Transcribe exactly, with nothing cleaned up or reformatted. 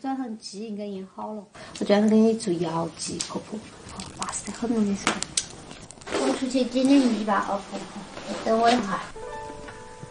早上鸡应该腌好了，我专门给你做腰鸡，婆婆，好巴适得很了，你说。我出去捡点米吧，哦婆婆，等我一会儿。